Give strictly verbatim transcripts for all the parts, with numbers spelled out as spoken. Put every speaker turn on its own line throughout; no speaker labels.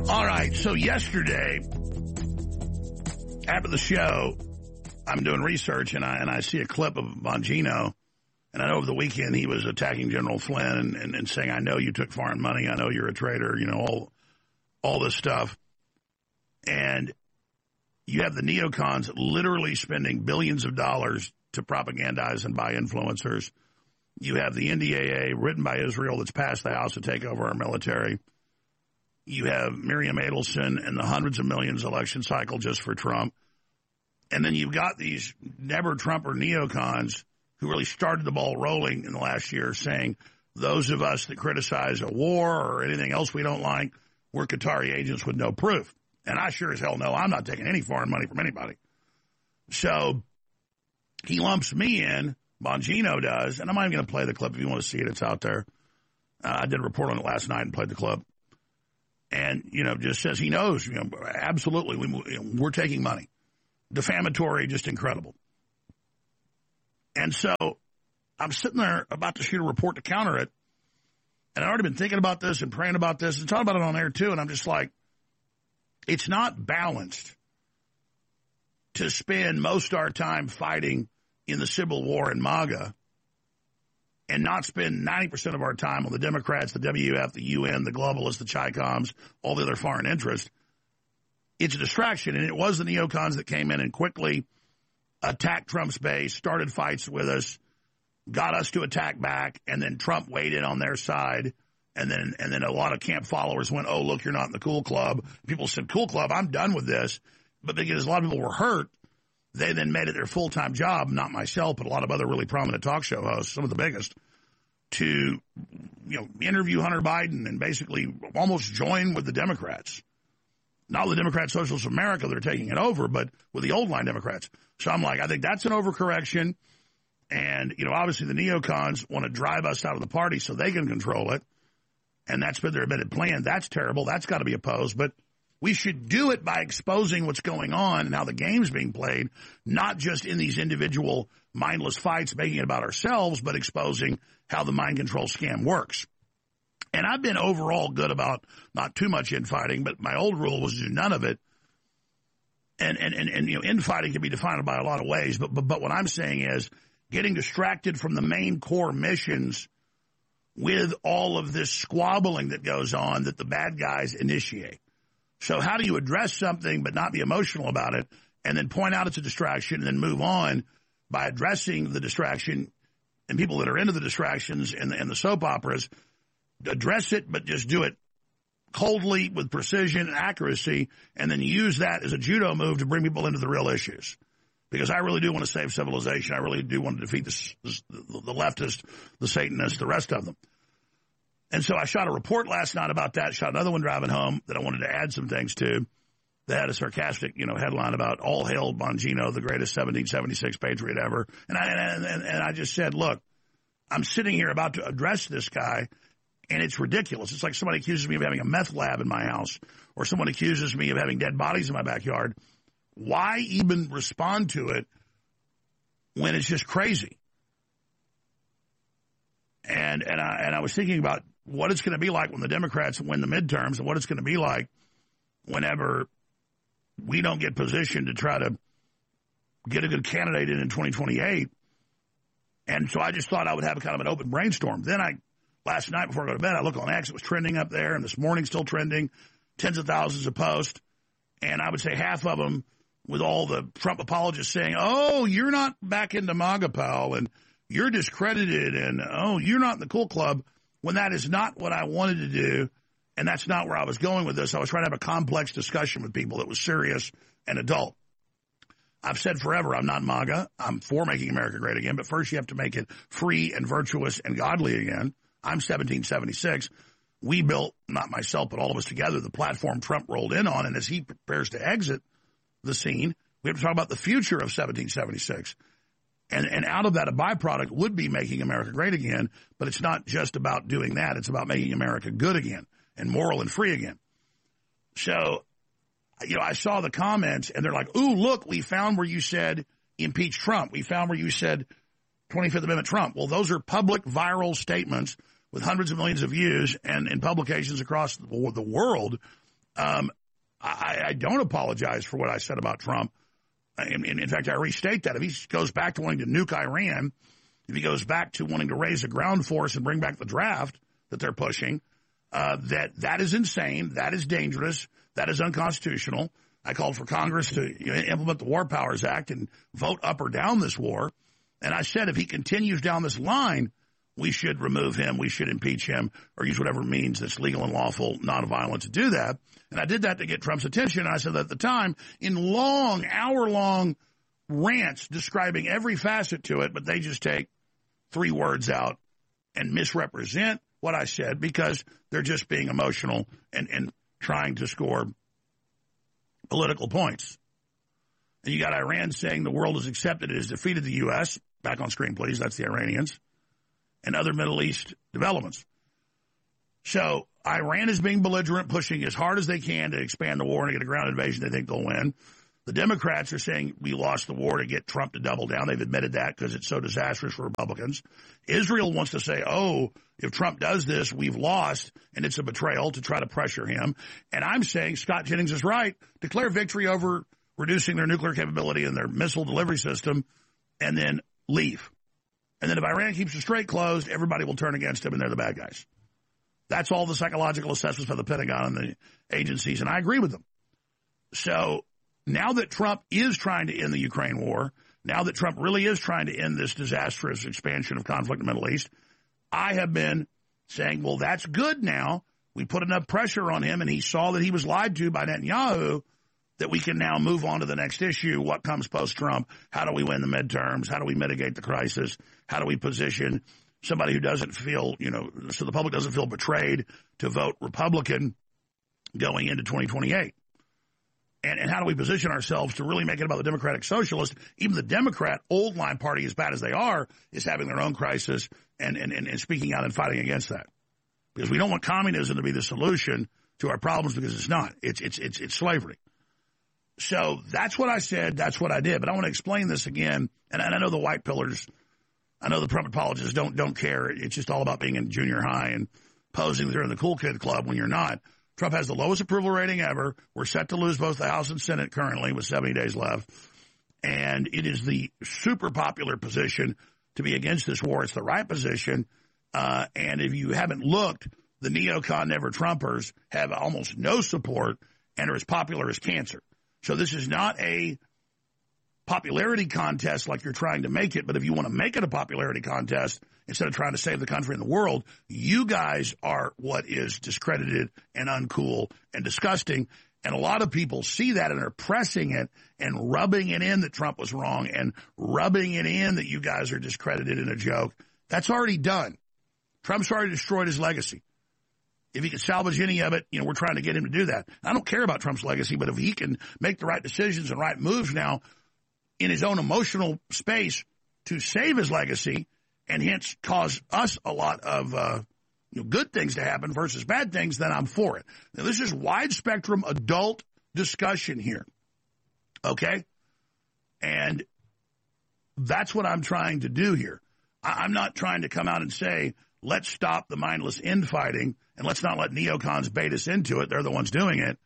All right, so yesterday, after the show, I'm doing research, and I and I see a clip of Bongino, and I know over the weekend he was attacking General Flynn and, and, and saying, I know you took foreign money, I know you're a traitor, you know, all, all this stuff. And you have the neocons literally spending billions of dollars to propagandize and buy influencers. You have the N D A A written by Israel that's passed the House to take over our military. You have Miriam Adelson and the hundreds of millions election cycle just for Trump. And then you've got these never Trumper neocons who really started the ball rolling in the last year saying those of us that criticize a war or anything else we don't like, we're Qatari agents with no proof. And I sure as hell know I'm not taking any foreign money from anybody. So he lumps me in, Bongino does, and I'm not even going to play the clip if you want to see it. It's out there. Uh, I did a report on it last night and played the clip. And, you know, just says he knows, you know, absolutely, we, we're taking money. Defamatory, just incredible. And so I'm sitting there about to shoot a report to counter it, and I've already been thinking about this and praying about this and talking about it on air, too, and I'm just like, it's not balanced to spend most of our time fighting in the Civil War in MAGA and not spend ninety percent of our time on the Democrats, the W F, the U N, the globalists, the Chi-Coms, all the other foreign interests. It's a distraction, and it was the neocons that came in and quickly attacked Trump's base, started fights with us, got us to attack back, and then Trump weighed in on their side, and then and then a lot of camp followers went, oh, look, you're not in the cool club. People said, cool club, I'm done with this. But because a lot of people were hurt, they then made it their full-time job, not myself, but a lot of other really prominent talk show hosts, some of the biggest, to, you know, interview Hunter Biden and basically almost join with the Democrats. Not the Democrat Socialists of America that are taking it over, but with the old line Democrats. So I'm like, I think that's an overcorrection. And, you know, obviously the neocons want to drive us out of the party so they can control it. And that's been their admitted plan. That's terrible. That's got to be opposed. But we should do it by exposing what's going on and how the game's being played, not just in these individual mindless fights, making it about ourselves, but exposing how the mind control scam works. And I've been overall good about not too much infighting, but my old rule was to do none of it. And, and, and, and you know, infighting can be defined by a lot of ways, but, but, but what I'm saying is getting distracted from the main core missions with all of this squabbling that goes on that the bad guys initiate. So how do you address something but not be emotional about it and then point out it's a distraction and then move on by addressing the distraction and people that are into the distractions and the, and the soap operas, address it but just do it coldly with precision and accuracy and then use that as a judo move to bring people into the real issues. Because I really do want to save civilization. I really do want to defeat the, the, the leftists, the Satanists, the rest of them. And so I shot a report last night about that, shot another one driving home that I wanted to add some things to. That had a sarcastic, you know, headline about all hail Bongino, the greatest seventeen seventy-six patriot ever. And I, and, and, and I just said, look, I'm sitting here about to address this guy, and it's ridiculous. It's like somebody accuses me of having a meth lab in my house, or someone accuses me of having dead bodies in my backyard. Why even respond to it when it's just crazy? And and I and I was thinking about what it's going to be like when the Democrats win the midterms, and what it's going to be like whenever we don't get positioned to try to get a good candidate in in twenty twenty-eight. And so I just thought I would have a kind of an open brainstorm. Then I, last night before I go to bed, I look on X, it was trending up there, and this morning still trending, tens of thousands of posts, and I would say half of them with all the Trump apologists saying, oh, you're not back into MAGA, pal, and you're discredited, and oh, you're not in the cool club, when that is not what I wanted to do, and that's not where I was going with this. I was trying to have a complex discussion with people that was serious and adult. I've said forever I'm not MAGA. I'm for making America great again, but first you have to make it free and virtuous and godly again. I'm seventeen seventy-six. We built, not myself, but all of us together, the platform Trump rolled in on, and as he prepares to exit the scene, we have to talk about the future of seventeen seventy-six. And, and out of that, a byproduct would be making America great again, but it's not just about doing that. It's about making America good again and moral and free again. So, you know, I saw the comments, and they're like, ooh, look, we found where you said impeach Trump. We found where you said twenty-fifth Amendment Trump. Well, those are public viral statements with hundreds of millions of views and in publications across the world Um, I, I don't apologize for what I said about Trump. In, in, in fact, I restate that. If he goes back to wanting to nuke Iran, if he goes back to wanting to raise a ground force and bring back the draft that they're pushing, uh, that that is insane. That is dangerous. That is unconstitutional. I called for Congress to you know, implement the War Powers Act and vote up or down this war. And I said if he continues down this line, we should remove him, we should impeach him, or use whatever means that's legal and lawful, nonviolent to do that. And I did that to get Trump's attention. And I said that at the time, in long, hour-long rants describing every facet to it, but they just take three words out and misrepresent what I said because they're just being emotional and, and trying to score political points. And you got Iran saying the world has accepted it has defeated the U S Back on screen, please. That's the Iranians. And other Middle East developments. So Iran is being belligerent, pushing as hard as they can to expand the war and get a ground invasion they think they'll win. The Democrats are saying we lost the war to get Trump to double down. They've admitted that because it's so disastrous for Republicans. Israel wants to say, oh, if Trump does this, we've lost, and it's a betrayal to try to pressure him. And I'm saying Scott Jennings is right. Declare victory over reducing their nuclear capability and their missile delivery system, and then leave. And then if Iran keeps the strait closed, everybody will turn against him, and they're the bad guys. That's all the psychological assessments by the Pentagon and the agencies, and I agree with them. So now that Trump is trying to end the Ukraine war, now that Trump really is trying to end this disastrous expansion of conflict in the Middle East, I have been saying, well, that's good now. We put enough pressure on him, and he saw that he was lied to by Netanyahu, that we can now move on to the next issue. What comes post-Trump? How do we win the midterms? How do we mitigate the crisis? How do we position somebody who doesn't feel, you know, so the public doesn't feel betrayed to vote Republican going into twenty twenty-eight? And, and how do we position ourselves to really make it about the Democratic Socialist? Even the Democrat old line party, as bad as they are, is having their own crisis and, and, and, and speaking out and fighting against that. Because we don't want communism to be the solution to our problems, because it's not. It's, it's, it's, it's slavery. So that's what I said. That's what I did. But I want to explain this again. And, and I know the white pillars, I know the Trump apologists don't don't care. It's just all about being in junior high and posing that you're in the cool kid club when you're not. Trump has the lowest approval rating ever. We're set to lose both the House and Senate currently with seventy days left. And it is the super popular position to be against this war. It's the right position. Uh, and if you haven't looked, the neocon never-Trumpers have almost no support and are as popular as cancer. So this is not a popularity contest like you're trying to make it, but if you want to make it a popularity contest instead of trying to save the country and the world, you guys are what is discredited and uncool and disgusting. And a lot of people see that and are pressing it and rubbing it in that Trump was wrong and rubbing it in that you guys are discredited in a joke. That's already done. Trump's already destroyed his legacy. If he can salvage any of it, you know, we're trying to get him to do that. I don't care about Trump's legacy, but if he can make the right decisions and right moves now in his own emotional space to save his legacy and hence cause us a lot of uh, you know, good things to happen versus bad things, then I'm for it. Now, this is wide spectrum adult discussion here, okay? And that's what I'm trying to do here. I- I'm not trying to come out and say, let's stop the mindless infighting and let's not let neocons bait us into it. They're the ones doing it,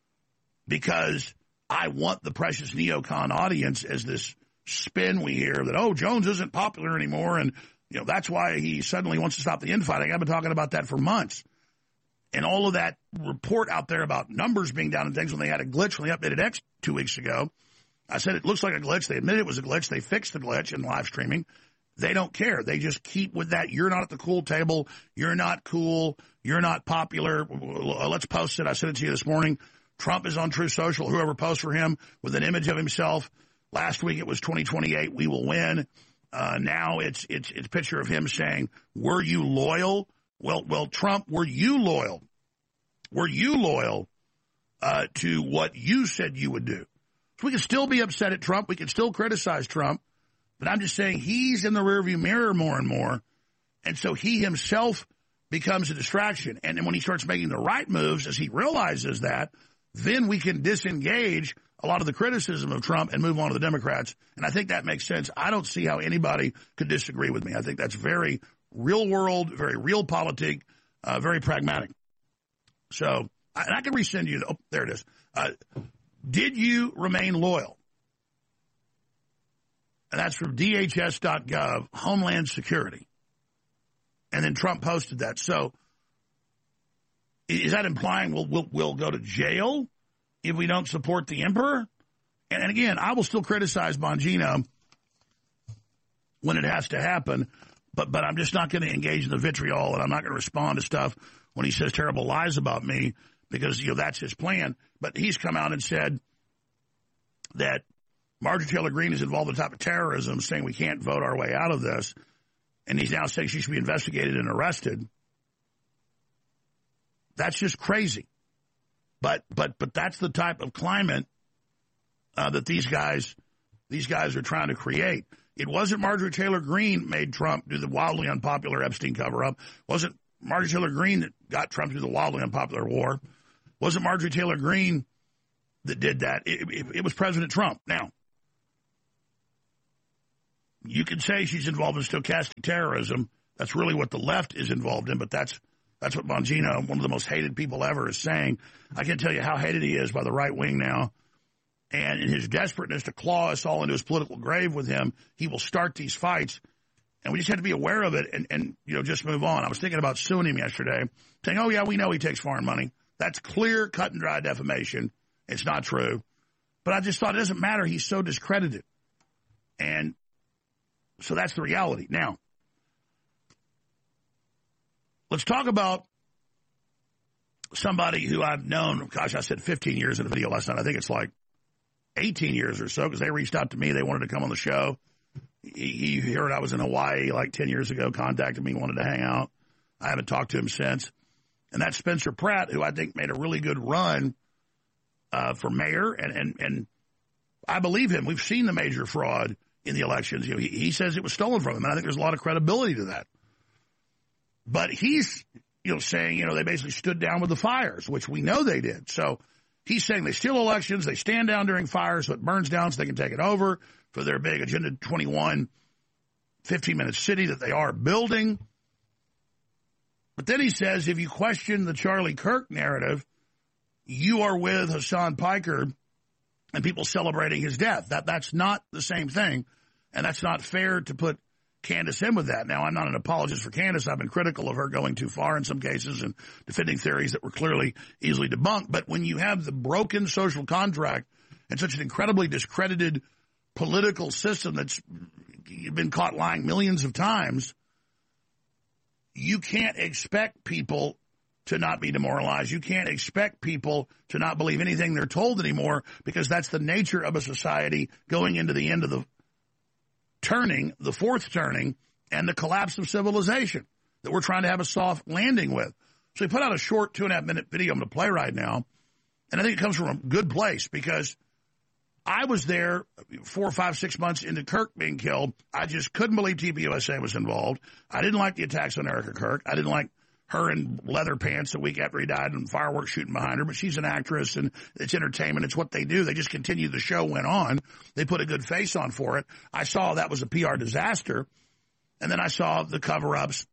because I want the precious neocon audience as this spin we hear that, oh, Jones isn't popular anymore, and you know that's why he suddenly wants to stop the infighting. I've been talking about that for months. And all of that report out there about numbers being down and things when they had a glitch when they updated X two weeks ago, I said it looks like a glitch. They admitted it was a glitch. They fixed the glitch in live streaming. They don't care. They just keep with that. You're not at the cool table. You're not cool. You're not popular. Let's post it. I sent it to you this morning. Trump is on Truth Social. Whoever posts for him with an image of himself. Last week it was twenty twenty-eight. We will win. Uh, now it's it's it's a picture of him saying, "Were you loyal?" Well, well, Trump, were you loyal? Were you loyal uh, to what you said you would do? So we can still be upset at Trump. We can still criticize Trump. But I'm just saying he's in the rearview mirror more and more. And so he himself becomes a distraction. And then when he starts making the right moves, as he realizes that, then we can disengage a lot of the criticism of Trump and move on to the Democrats. And I think that makes sense. I don't see how anybody could disagree with me. I think that's very real world, very real politic, uh, very pragmatic. So and I can resend you. Oh, there it is. Uh, did you remain loyal? And that's from D H S dot gov, Homeland Security. And then Trump posted that. So is that implying we'll, we'll, we'll go to jail if we don't support the emperor? And, and again, I will still criticize Bongino when it has to happen, but but I'm just not going to engage in the vitriol, and I'm not going to respond to stuff when he says terrible lies about me because, you know, that's his plan. But he's come out and said that Marjorie Taylor Greene is involved in the type of terrorism, saying we can't vote our way out of this. And he's now saying she should be investigated and arrested. That's just crazy. But but but that's the type of climate uh, that these guys these guys are trying to create. It wasn't Marjorie Taylor Greene made Trump do the wildly unpopular Epstein cover-up. It wasn't Marjorie Taylor Greene that got Trump to do the wildly unpopular war. It wasn't Marjorie Taylor Greene that did that. It, it, it was President Trump. Now, you can say she's involved in stochastic terrorism. That's really what the left is involved in, but that's that's what Bongino, one of the most hated people ever, is saying. I can't tell you how hated he is by the right wing now. And in his desperateness to claw us all into his political grave with him, he will start these fights. And we just have to be aware of it and, and, you know, just move on. I was thinking about suing him yesterday, saying, oh, yeah, we know he takes foreign money. That's clear, cut and dry defamation. It's not true. But I just thought it doesn't matter. He's so discredited. And so that's the reality. Now, let's talk about somebody who I've known, gosh, I said fifteen years in a video last night. I think it's like eighteen years or so, because they reached out to me. They wanted to come on the show. He, he heard I was in Hawaii like ten years ago, contacted me, wanted to hang out. I haven't talked to him since. And that's Spencer Pratt, who I think made a really good run uh, for mayor. And, and, and I believe him. We've seen the major fraud in the elections. You know, he, he says it was stolen from him, and I think there's a lot of credibility to that. But he's, you know, saying, you know, they basically stood down with the fires, which we know they did. So he's saying they steal elections, they stand down during fires, so it burns down so they can take it over for their big Agenda twenty-one fifteen-minute city that they are building. But then he says, if you question the Charlie Kirk narrative, you are with Hassan Piker and people celebrating his death. That That's not the same thing, and that's not fair to put Candace in with that. Now, I'm not an apologist for Candace. I've been critical of her going too far in some cases and defending theories that were clearly easily debunked. But when you have the broken social contract and such an incredibly discredited political system that's been caught lying millions of times, you can't expect people to not be demoralized. You can't expect people to not believe anything they're told anymore, because that's the nature of a society going into the end of the turning, the fourth turning, and the collapse of civilization that we're trying to have a soft landing with. So he put out a short two and a half minute video I'm going to play right now. And I think it comes from a good place, because I was there four, five, six months into Kirk being killed. I just couldn't believe T P U S A was involved. I didn't like the attacks on Erica Kirk. I didn't like her in leather pants a week after he died and fireworks shooting behind her. But she's an actress, and it's entertainment. It's what they do. They just continue. The show went on. They put a good face on for it. I saw that was a P R disaster. And then I saw the cover-ups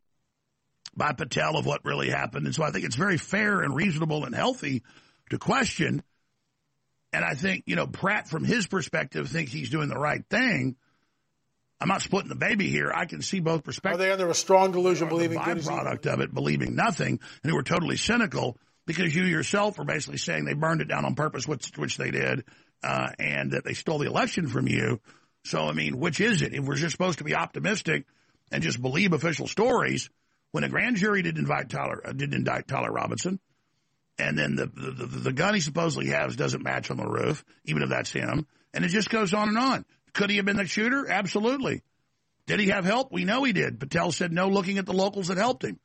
by Patel of what really happened. And so I think it's very fair and reasonable and healthy to question. And I think, you know, Pratt, from his perspective, thinks he's doing the right thing. I'm not splitting the baby here. I can see both perspectives.
Are they under a strong delusion,
the
believing
byproduct of it, believing nothing, and who were totally cynical, because you yourself are basically saying they burned it down on purpose, which, which they did, uh, and that they stole the election from you. So, I mean, which is it? If we're just supposed to be optimistic and just believe official stories, when a grand jury did invite Tyler, uh, did indict Tyler Robinson, and then the, the, the, the gun he supposedly has doesn't match on the roof, even if that's him, and it just goes on and on. Could he have been the shooter? Absolutely. Did he have help? We know he did. Patel said no, looking at the locals that helped him.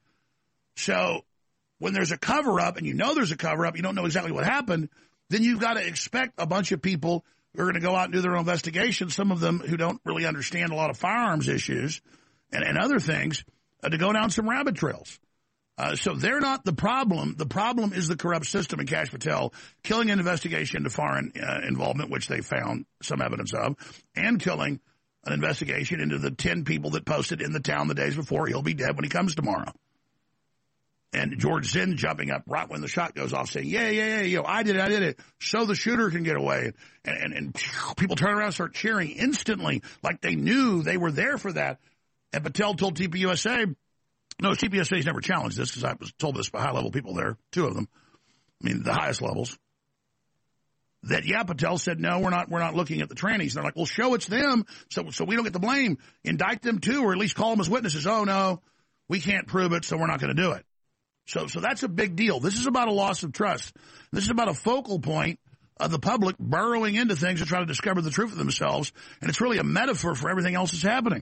So when there's a cover-up, and you know there's a cover-up, you don't know exactly what happened, then you've got to expect a bunch of people who are going to go out and do their own investigation, some of them who don't really understand a lot of firearms issues and, and other things, uh, to go down some rabbit trails. Uh, so they're not the problem. The problem is the corrupt system and Kash Patel killing an investigation into foreign uh, involvement, which they found some evidence of, and killing an investigation into the ten people that posted in the town the days before he'll be dead when he comes tomorrow. And George Zinn jumping up right when the shot goes off saying, yeah, yeah, yeah, yo, I did it, I did it. So the shooter can get away. And, and, and people turn around and start cheering instantly like they knew they were there for that. And Patel told T P U S A, no, T P U S A's never challenged this because I was told this by high-level people there, two of them. I mean, the highest levels. That, yeah, Patel said, no, we're not, we're not looking at the trannies. And they're like, well, show it's them so, so we don't get the blame. Indict them too, or at least call them as witnesses. Oh, no, we can't prove it, so we're not going to do it. So, so that's a big deal. This is about a loss of trust. This is about a focal point of the public burrowing into things to try to discover the truth of themselves. And it's really a metaphor for everything else that's happening.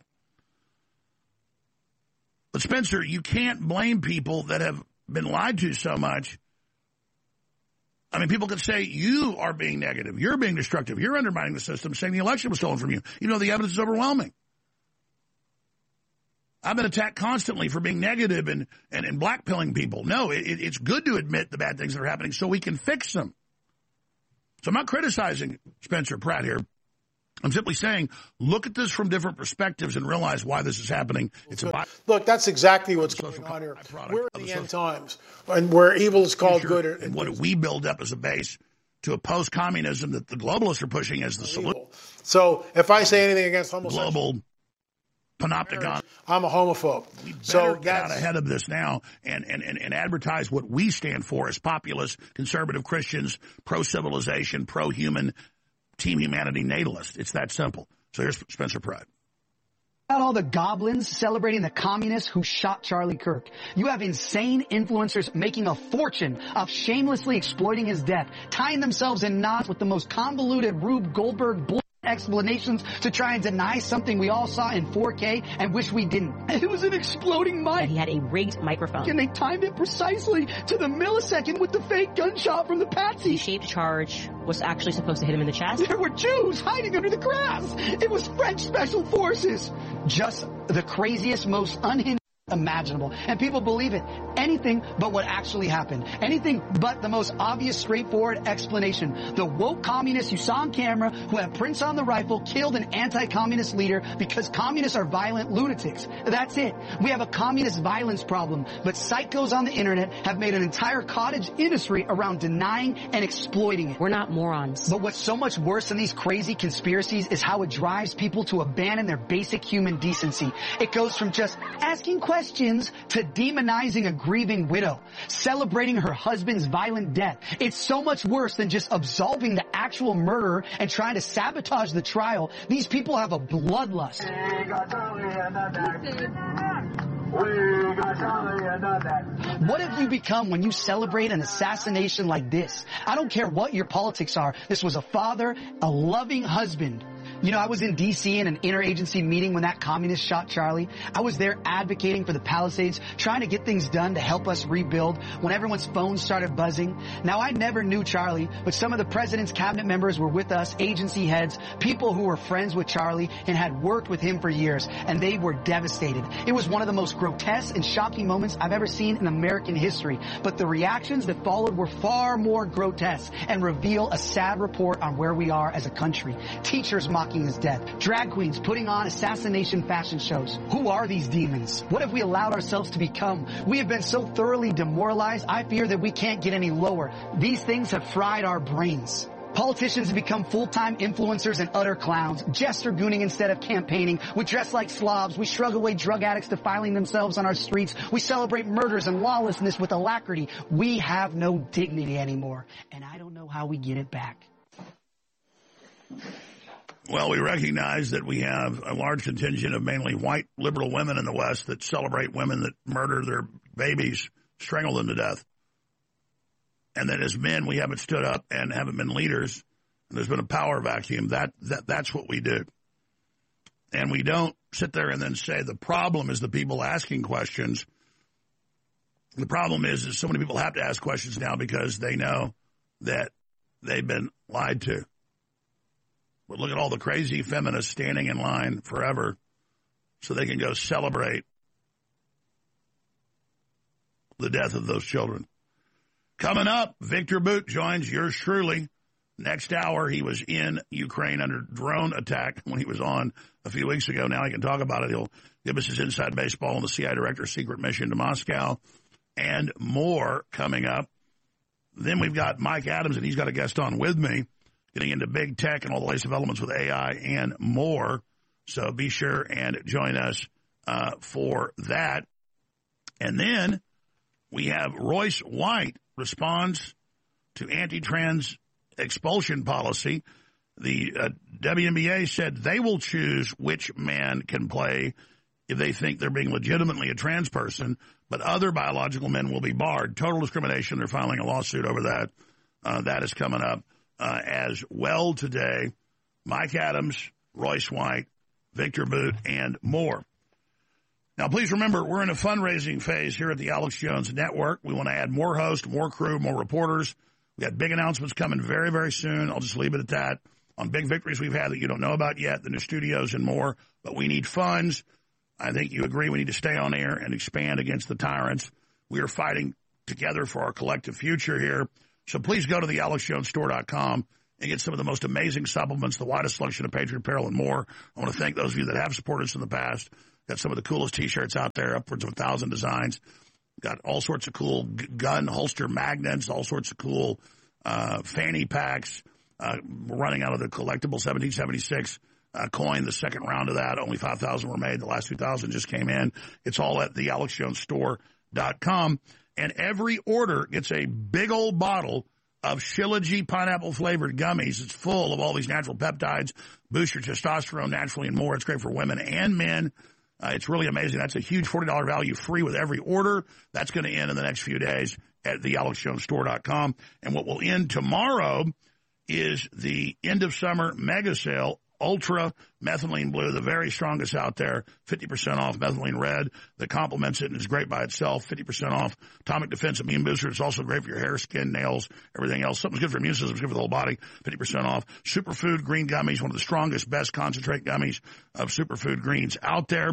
But Spencer, you can't blame people that have been lied to so much. I mean, people could say you are being negative. You're being destructive. You're undermining the system, saying the election was stolen from you. You know, the evidence is overwhelming. I've been attacked constantly for being negative and, and, and blackpilling people. No, it, it's good to admit the bad things that are happening so we can fix them. So I'm not criticizing Spencer Pratt here. I'm simply saying, look at this from different perspectives and realize why this is happening. It's a
Look, that's exactly what's going on here. We're in the end times, and where evil is called good.
And what do we build up as a base to oppose communism that the globalists are pushing as the solution?
So if I say anything against homosexuality,
global panopticon,
I'm a homophobe.
We better
so
get out ahead of this now and, and, and, and advertise what we stand for as populist, conservative Christians, pro-civilization, pro-human, Team Humanity natalist. It's that simple. So here's Spencer Pratt.
All the goblins celebrating the communists who shot Charlie Kirk. You have insane influencers making a fortune of shamelessly exploiting his death, tying themselves in knots with the most convoluted Rube Goldberg bull explanations to try and deny something we all saw in four K and wish we didn't. It was an exploding mic.
And he had a rigged microphone.
And they timed it precisely to the millisecond with the fake gunshot from the patsy.
The shaped charge was actually supposed to hit him in the chest.
There were Jews hiding under the grass. It was French special forces. Just the craziest, most unhinged imaginable. And people believe it. Anything but what actually happened. Anything but the most obvious, straightforward explanation. The woke communists you saw on camera who have prints on the rifle killed an anti-communist leader because communists are violent lunatics. That's it. We have a communist violence problem. But psychos on the internet have made an entire cottage industry around denying and exploiting it.
We're not morons.
But what's so much worse than these crazy conspiracies is how it drives people to abandon their basic human decency. It goes from just asking questions questions to demonizing a grieving widow, celebrating her husband's violent death. It's so much worse than just absolving the actual murderer and trying to sabotage the trial. These people have a bloodlust. What have you become when you celebrate an assassination like this? I don't care what your politics are. This was a father, a loving husband. You know, I was in D C in an interagency meeting when that communist shot Charlie. I was there advocating for the Palisades, trying to get things done to help us rebuild when everyone's phones started buzzing. Now, I never knew Charlie, but some of the president's cabinet members were with us, agency heads, people who were friends with Charlie and had worked with him for years, and they were devastated. It was one of the most grotesque and shocking moments I've ever seen in American history, but the reactions that followed were far more grotesque and reveal a sad report on where we are as a country. Teachers mocking his death. Drag queens putting on assassination fashion shows. Who are these demons? What have we allowed ourselves to become? We have been so thoroughly demoralized, I fear that we can't get any lower. These things have fried our brains. Politicians have become full-time influencers and utter clowns, gesture gooning instead of campaigning. We dress like slobs. We shrug away drug addicts defiling themselves on our streets. We celebrate murders and lawlessness with alacrity. We have no dignity anymore, and I don't know how we get it back.
Well, we recognize that we have a large contingent of mainly white liberal women in the West that celebrate women that murder their babies, strangle them to death. And that as men, we haven't stood up and haven't been leaders. And there's been a power vacuum. That, that that's what we do. And we don't sit there and then say the problem is the people asking questions. The problem is, is so many people have to ask questions now because they know that they've been lied to. But look at all the crazy feminists standing in line forever so they can go celebrate the death of those children. Coming up, Victor Boot joins yours truly. Next hour, he was in Ukraine under drone attack when he was on a few weeks ago. Now he can talk about it. He'll give us his inside baseball on the C I A director's secret mission to Moscow. and more coming up. Then we've got Mike Adams, and he's got a guest on with me, getting into big tech and all the latest developments with A I and more. So be sure and join us uh, for that. And then we have Royce White responds to anti-trans expulsion policy. The uh, W N B A said they will choose which man can play if they think they're being legitimately a trans person, but other biological men will be barred. Total discrimination. They're filing a lawsuit over that. Uh, that is coming up uh, as well today. Mike Adams, Royce White, Victor Boot, and more. Now, please remember, we're in a fundraising phase here at the Alex Jones Network. We want to add more hosts, more crew, more reporters. We got big announcements coming very, very soon. I'll just leave it at that. On big victories we've had that you don't know about yet, the new studios and more. But we need funds. I think you agree we need to stay on air and expand against the tyrants. We are fighting together for our collective future here. So please go to the alex jones store dot com and get some of the most amazing supplements, the widest selection of Patriot apparel and more. I want to thank those of you that have supported us in the past. Got some of the coolest T-shirts out there, upwards of a thousand designs. Got all sorts of cool g- gun holster magnets, all sorts of cool uh, fanny packs. Uh, running out of the collectible seventeen seventy-six uh, coin, the second round of that. Only five thousand were made. The last two thousand just came in. It's all at the alex jones store dot com. And every order gets a big old bottle of Shilajit pineapple-flavored gummies. It's full of all these natural peptides, boost your testosterone naturally and more. It's great for women and men. Uh, it's really amazing. That's a huge forty dollars value free with every order. That's going to end in the next few days at the alex jones store dot com. And what will end tomorrow is the end of summer mega sale, Ultra Methylene Blue, the very strongest out there, fifty percent off Methylene Red that complements it and is great by itself, fifty percent off Atomic Defense Immune Booster. It's also great for your hair, skin, nails, everything else. Something's good for immune system, it's good for the whole body, fifty percent off. Superfood Green Gummies, one of the strongest, best concentrate gummies of Superfood Greens out there,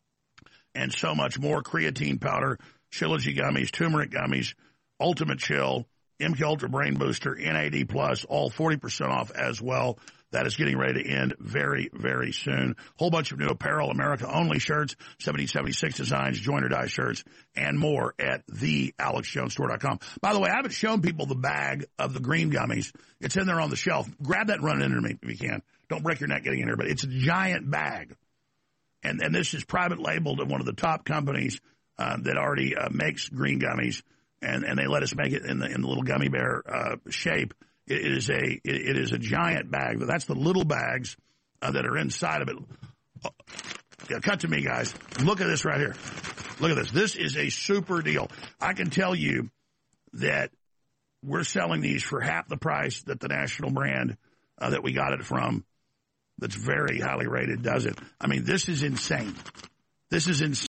and so much more. Creatine powder, Shilajit gummies, turmeric gummies, Ultimate Chill, M K Ultra Brain Booster, N A D Plus, all forty percent off as well. That is getting ready to end very, very soon. Whole bunch of new apparel, America-only shirts, seventeen seventy-six designs, join or die shirts, and more at the alex jones store dot com. By the way, I haven't shown people the bag of the green gummies. It's in there on the shelf. Grab that and run it into me if you can. Don't break your neck getting in here, but it's a giant bag. And, and this is private labeled at one of the top companies uh, that already uh, makes green gummies. And, and they let us make it in the in the little gummy bear uh, shape. It, it is a it, it is a giant bag. That's the little bags uh, that are inside of it. Oh, yeah, cut to me, guys. Look at this right here. Look at this. This is a super deal. I can tell you that we're selling these for half the price that the national brand uh, that we got it from, that's very highly rated, does it. I mean, this is insane. This is insane.